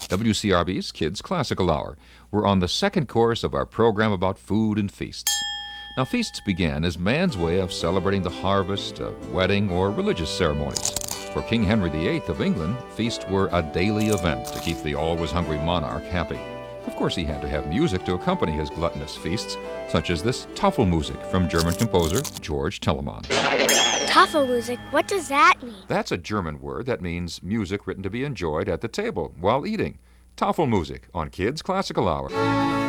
WCRB's Kids Classical Hour. We're on the second course of our program about food and feasts. Now, feasts began as man's way of celebrating the harvest, a wedding, or religious ceremonies. For King Henry VIII of England, feasts were a daily event to keep the always hungry monarch happy. Of course, he had to have music to accompany his gluttonous feasts, such as this Tafelmusik from German composer George Telemann. Tafelmusik, what does that mean? That's a German word that means music written to be enjoyed at the table while eating. Tafelmusik on Kids Classical Hour.